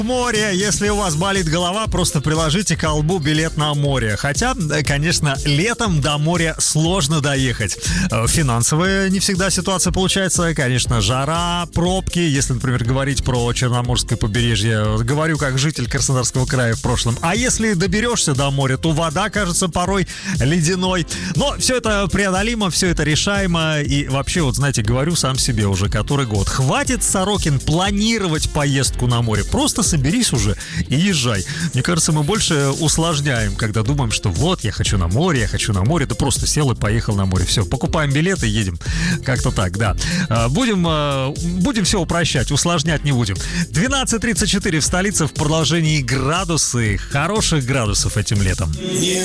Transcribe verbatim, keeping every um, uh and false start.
Море, если у вас болит голова, просто приложите к колбу билет на море. Хотя, конечно, летом до моря сложно доехать. Финансовая не всегда ситуация получается. Конечно, жара, пробки. Если, например, говорить про Черноморское побережье, говорю как житель Краснодарского края в прошлом. А если доберешься до моря, то вода кажется порой ледяной. Но все это преодолимо, все это решаемо. И вообще, вот знаете, говорю сам себе уже который год. Хватит, Сорокин, планировать поездку на море. Просто соберись уже и езжай. Мне кажется, мы больше усложняем, когда думаем, что вот, я хочу на море, я хочу на море. Да просто сел и поехал на море. Все, покупаем билеты и едем. Как-то так, да. Будем, будем все упрощать, усложнять не будем. двенадцать тридцать четыре в столице, в продолжении градусы. Хороших градусов этим летом.